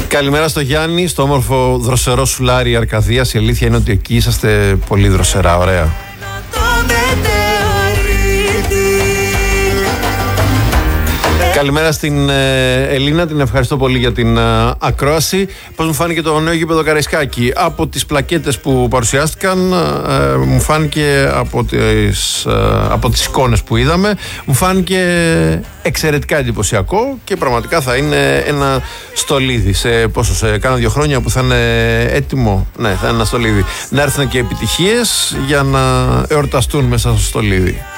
Καλημέρα στο Γιάννη, στο όμορφο δροσερό Σουλάρι Αρκαδίας. Η αλήθεια είναι ότι εκεί είσαστε πολύ δροσερά, ωραία. Καλημέρα στην Ελίνα, την ευχαριστώ πολύ για την ακρόαση. Πώς μου φάνηκε το νέο γήπεδο Καραϊσκάκη? Από τις πλακέτες που παρουσιάστηκαν, μου φάνηκε από τις εικόνες που είδαμε, μου φάνηκε εξαιρετικά εντυπωσιακό και πραγματικά θα είναι ένα στολίδι. Σε κάνα 2 χρόνια που θα είναι έτοιμο, ναι, θα είναι ένα στολίδι. Να έρθουν και επιτυχίες για να εορταστούν μέσα στο στολίδι.